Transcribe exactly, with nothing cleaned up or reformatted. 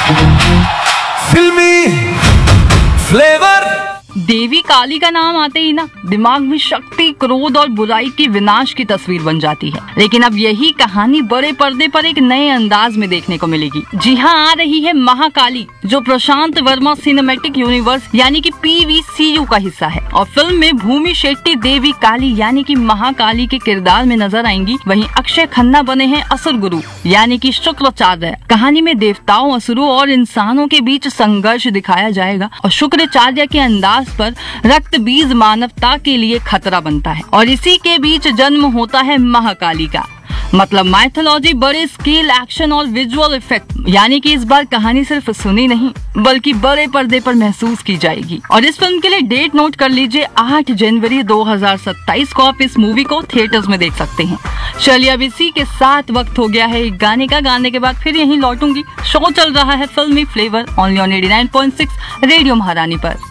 फिल्मी फ्लेवर। देवी काली का नाम आते ही ना दिमाग में शक्ति, क्रोध और बुराई की विनाश की तस्वीर बन जाती है। लेकिन अब यही कहानी बड़े पर्दे पर एक नए अंदाज में देखने को मिलेगी। जी हाँ, आ रही है महाकाली, जो प्रशांत वर्मा सिनेमैटिक यूनिवर्स यानी कि पी वी सी यू का हिस्सा है। और फिल्म में भूमि शेट्टी देवी काली यानी कि महाकाली के किरदार में नजर आएंगी। वहीं अक्षय खन्ना बने हैं असुर गुरु यानी कि शुक्राचार्य। कहानी में देवताओं, असुरों और इंसानों के बीच संघर्ष दिखाया जाएगा और शुक्राचार्य के अंदाज पर रक्त बीज मानवता के लिए खतरा बनता है। और इसी के बीच जन्म होता है महाकाली का। मतलब माइथोलॉजी, बड़े स्केल, एक्शन और विजुअल इफेक्ट, यानी कि इस बार कहानी सिर्फ सुनी नहीं बल्कि बड़े पर्दे पर महसूस की जाएगी। और इस फिल्म के लिए डेट नोट कर लीजिए, आठ जनवरी दो हज़ार सत्ताईस को आप इस मूवी को थिएटर्स में देख सकते हैं। चलिए अब इसी के साथ वक्त हो गया है एक गाने का। गाने के बाद फिर यहीं लौटूंगी। शो चल रहा है फिल्मी flavour only on eighty nine point six radio महारानी पर।